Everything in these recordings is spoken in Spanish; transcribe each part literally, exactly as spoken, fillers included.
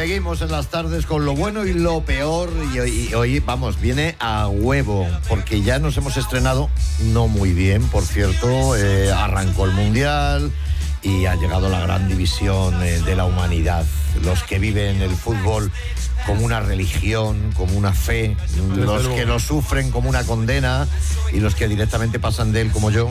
Seguimos en las tardes con lo bueno y lo peor y hoy, y hoy, vamos, viene a huevo porque ya nos hemos estrenado, no muy bien, por cierto, eh, arrancó el Mundial y ha llegado la gran división eh, de la humanidad, los que viven el fútbol como una religión, como una fe, los que lo sufren como una condena y los que directamente pasan de él como yo.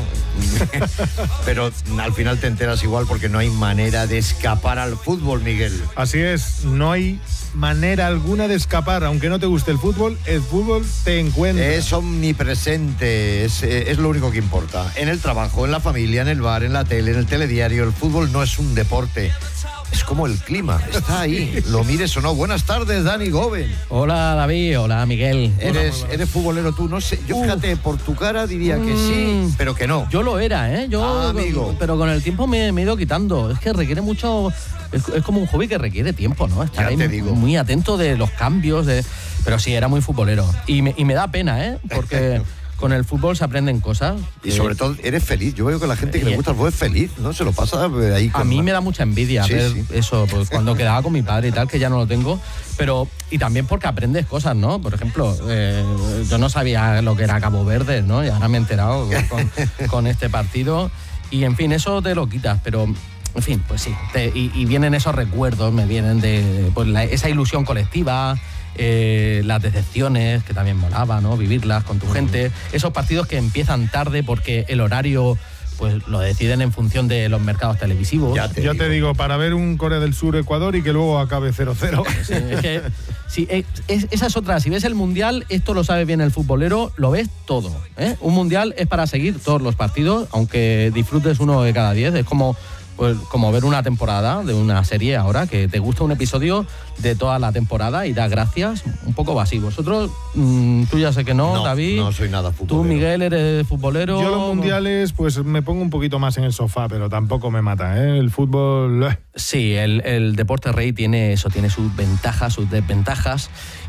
Pero al final te enteras igual porque no hay manera de escapar al fútbol, Miguel. Así es, no hay manera alguna de escapar, aunque no te guste el fútbol, el fútbol te encuentra. Es omnipresente, es, es lo único que importa. En el trabajo, en la familia, en el bar, en la tele, en el telediario, el fútbol no es un deporte. Es como el clima, está ahí, lo mires o no. Buenas tardes, Dani Goben. Hola, David, hola, Miguel. ¿Eres, hola, eres futbolero tú? No sé, yo fíjate, por tu cara diría que sí, pero que no. Yo lo era, ¿eh? Yo, ah, amigo. Pero con el tiempo me, me he ido quitando. Es que requiere mucho, es, es como un hobby que requiere tiempo, ¿no? Estar ahí muy atento de los cambios, de, pero sí, era muy futbolero. Y me, y me da pena, ¿eh? Porque... con el fútbol se aprenden cosas. Y sobre todo eres feliz. Yo veo que la gente que le gusta el fútbol es feliz, ¿no? Se lo pasa ahí con... A mí me da mucha envidia sí, ver sí. eso, pues cuando quedaba con mi padre y tal, que ya no lo tengo. Pero, y también porque aprendes cosas, ¿no? Por ejemplo, eh, yo no sabía lo que era Cabo Verde, ¿no? Y ahora me he enterado con, con este partido. Y en fin, eso te lo quitas, pero... En fin, pues sí. Te, y, y vienen esos recuerdos, me vienen de pues, la, esa ilusión colectiva... Eh, las decepciones, que también molaba, ¿no? Vivirlas con tu gente. Esos partidos que empiezan tarde porque el horario pues lo deciden en función de los mercados televisivos. Ya te, Yo digo. te digo, para ver un Corea del Sur-Ecuador y que luego acabe cero cero. Sí, es que, sí, es, esa es otra. Si ves el Mundial, esto lo sabe bien el futbolero, lo ves todo, ¿eh? Un Mundial es para seguir todos los partidos, aunque disfrutes uno de cada diez. Es como... Pues como ver una temporada de una serie ahora, que te gusta un episodio de toda la temporada y das gracias, un poco así. Vosotros, mmm, tú ya sé que no, no, David. No soy nada futbolero. Tú, Miguel, eres futbolero. Yo los mundiales, pues me pongo un poquito más en el sofá, pero tampoco me mata, ¿eh? El fútbol... Sí, el, el deporte rey tiene eso, tiene sus ventajas, sus desventajas.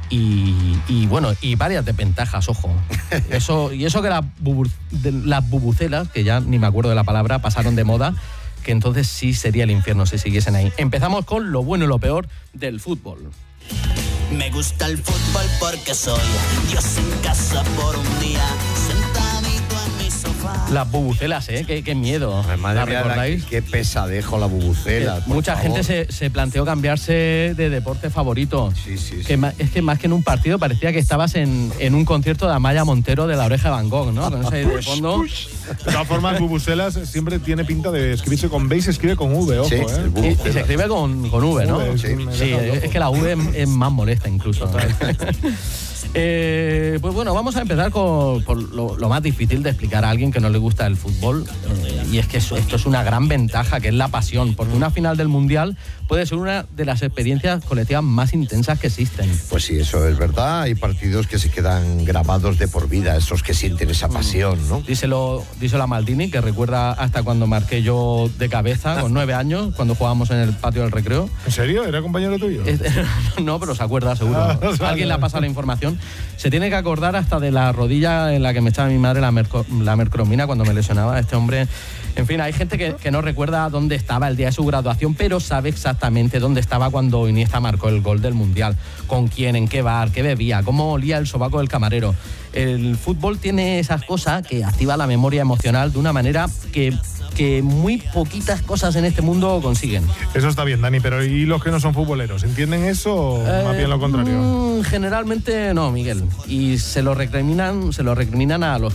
Y, y bueno, y varias desventajas, ojo. Eso, y eso que las, bubu, las bubucelas, que ya ni me acuerdo de la palabra, pasaron de moda, que entonces sí sería el infierno si siguiesen ahí. Empezamos con lo bueno y lo peor del fútbol. Me gusta el fútbol porque soy Dios en casa por un día, sentadito en mi sofá. Las bubucelas, ¿eh? Qué, qué miedo. Ay, madre ¿La mía, recordáis? Qué pesadejo la bubucela. Mucha favor. gente se, se planteó cambiarse de deporte favorito. Sí, sí, sí. Que ma, es que más que en un partido parecía que estabas en, en un concierto de Amaya Montero de La Oreja de Van Gogh, ¿no? Con ese de fondo. De todas formas, bubucelas siempre tiene pinta de escribirse con B y se escribe con V, ojo, sí, ¿eh? Y, y se escribe con, con V, ¿no? V, sí, sí es, es que la V es, es más molesta incluso. Eh, pues bueno, vamos a empezar con, por lo, lo más difícil de explicar a alguien que no le gusta el fútbol, eh, y es que eso, esto es una gran ventaja, que es la pasión, porque una final del Mundial puede ser una de las experiencias colectivas más intensas que existen. Pues sí, eso es verdad. Hay partidos que se quedan grabados de por vida, esos que sienten esa pasión, ¿no? Díselo, díselo a Maldini, que recuerda hasta cuando marqué yo de cabeza, con nueve años, cuando jugábamos en el patio del recreo. ¿En serio? ¿Era compañero tuyo? No, pero se acuerda seguro. Ah, o sea, alguien le ha pasado la información. Se tiene que acordar hasta de la rodilla en la que me echaba mi madre la, merco, la mercromina cuando me lesionaba. Este hombre... En fin, hay gente que, que no recuerda dónde estaba el día de su graduación, pero sabe exactamente dónde estaba cuando Iniesta marcó el gol del Mundial. Con quién, en qué bar, qué bebía, cómo olía el sobaco del camarero. El fútbol tiene esas cosas que activa la memoria emocional de una manera que... que muy poquitas cosas en este mundo consiguen. Eso está bien, Dani, pero ¿y los que no son futboleros? ¿Entienden eso o eh, más bien lo contrario? Mmm, generalmente no, Miguel. Y se lo recriminan, se lo recriminan a los